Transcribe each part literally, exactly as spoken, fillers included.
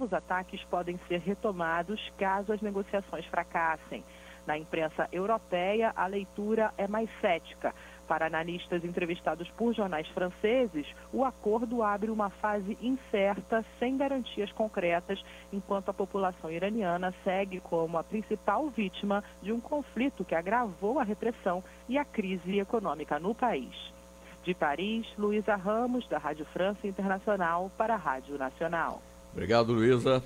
novos ataques podem ser retomados caso as negociações fracassem. Na imprensa europeia, a leitura é mais cética. Para analistas entrevistados por jornais franceses, o acordo abre uma fase incerta, sem garantias concretas, enquanto a população iraniana segue como a principal vítima de um conflito que agravou a repressão e a crise econômica no país. De Paris, Luísa Ramos, da Rádio França Internacional, para a Rádio Nacional. Obrigado, Luísa.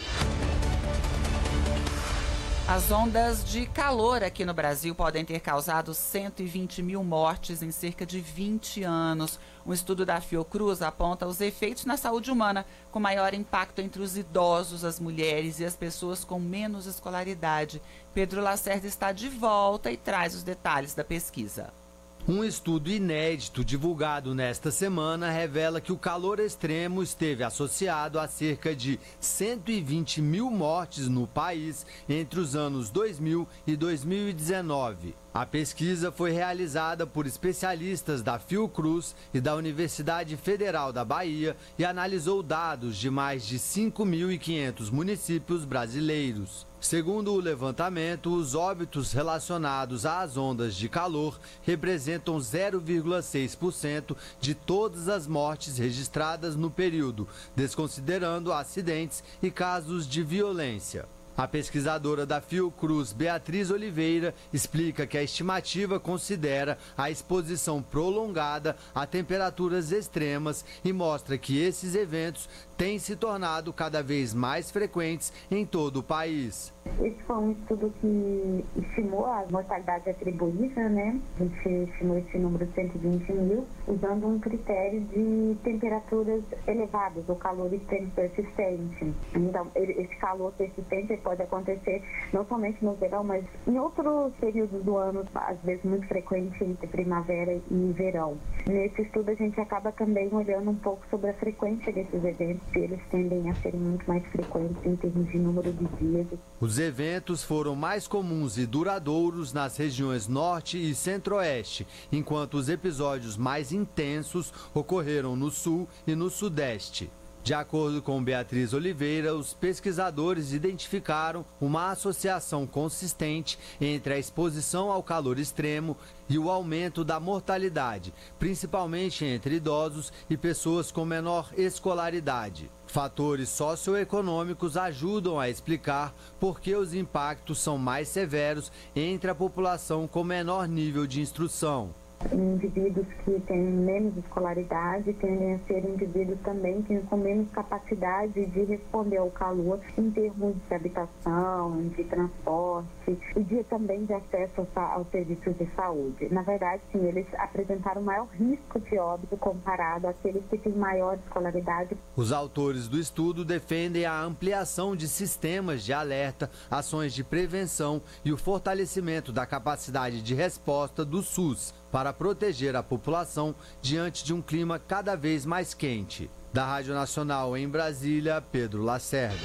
As ondas de calor aqui no Brasil podem ter causado cento e vinte mil mortes em cerca de vinte anos. Um estudo da Fiocruz aponta os efeitos na saúde humana, com maior impacto entre os idosos, as mulheres e as pessoas com menos escolaridade. Pedro Lacerda está de volta e traz os detalhes da pesquisa. Um estudo inédito divulgado nesta semana revela que o calor extremo esteve associado a cerca de cento e vinte mil mortes no país entre os anos dois mil e dois mil e dezenove. A pesquisa foi realizada por especialistas da Fiocruz e da Universidade Federal da Bahia e analisou dados de mais de cinco mil e quinhentos municípios brasileiros. Segundo o levantamento, os óbitos relacionados às ondas de calor representam zero vírgula seis por cento de todas as mortes registradas no período, desconsiderando acidentes e casos de violência. A pesquisadora da Fiocruz, Beatriz Oliveira, explica que a estimativa considera a exposição prolongada a temperaturas extremas e mostra que esses eventos têm se tornado cada vez mais frequentes em todo o país. Esse foi um estudo que estimou a mortalidade atribuída, né? A gente estimou esse número de cento e vinte mil, usando um critério de temperaturas elevadas, ou calor extremo persistente. Então, esse calor persistente pode acontecer não somente no verão, mas em outros períodos do ano, às vezes muito frequente entre primavera e verão. Nesse estudo, a gente acaba também olhando um pouco sobre a frequência desses eventos, e eles tendem a serem muito mais frequentes em termos de número de dias. Os eventos foram mais comuns e duradouros nas regiões norte e centro-oeste, enquanto os episódios mais intensos ocorreram no sul e no sudeste. De acordo com Beatriz Oliveira, os pesquisadores identificaram uma associação consistente entre a exposição ao calor extremo e o aumento da mortalidade, principalmente entre idosos e pessoas com menor escolaridade. Fatores socioeconômicos ajudam a explicar por que os impactos são mais severos entre a população com menor nível de instrução. Indivíduos que têm menos escolaridade tendem a ser indivíduos também que com menos capacidade de responder ao calor em termos de habitação, de transporte e de, também de acesso aos serviços de saúde. Na verdade, sim, eles apresentaram maior risco de óbito comparado àqueles que têm maior escolaridade. Os autores do estudo defendem a ampliação de sistemas de alerta, ações de prevenção e o fortalecimento da capacidade de resposta do SUS para proteger a população diante de um clima cada vez mais quente. Da Rádio Nacional em Brasília, Pedro Lacerda.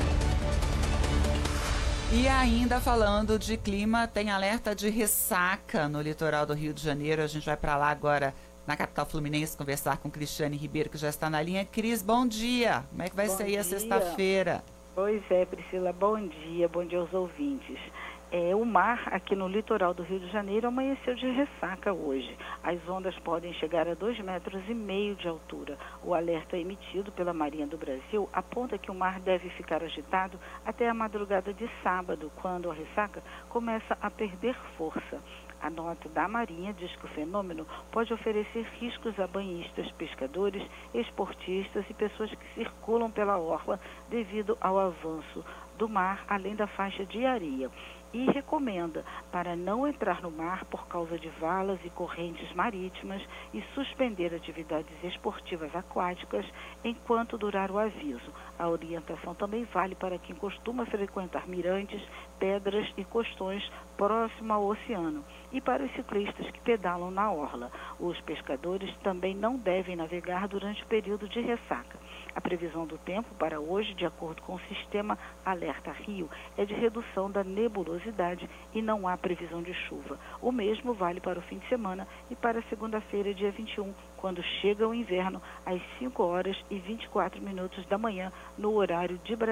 E ainda falando de clima, tem alerta de ressaca no litoral do Rio de Janeiro. A gente vai para lá agora, na capital fluminense, conversar com Cristiane Ribeiro, que já está na linha. Cris, bom dia. Como é que vai bom ser aí a dia. Sexta-feira? Pois é, Priscila, bom dia. Bom dia aos ouvintes. É, o mar aqui no litoral do Rio de Janeiro amanheceu de ressaca hoje. As ondas podem chegar a dois metros e meio de altura. O alerta emitido pela Marinha do Brasil aponta que o mar deve ficar agitado até a madrugada de sábado, quando a ressaca começa a perder força. A nota da Marinha diz que o fenômeno pode oferecer riscos a banhistas, pescadores, esportistas e pessoas que circulam pela orla devido ao avanço do mar, além da faixa de areia. E recomenda para não entrar no mar por causa de valas e correntes marítimas e suspender atividades esportivas aquáticas enquanto durar o aviso. A orientação também vale para quem costuma frequentar mirantes, pedras e costões próximo ao oceano e para os ciclistas que pedalam na orla. Os pescadores também não devem navegar durante o período de ressaca. A previsão do tempo para hoje, de acordo com o sistema Alerta Rio, é de redução da nebulosidade e não há previsão de chuva. O mesmo vale para o fim de semana e para segunda-feira, dia vinte e um, quando chega o inverno, às cinco horas e vinte e quatro minutos da manhã, no horário de Brasília.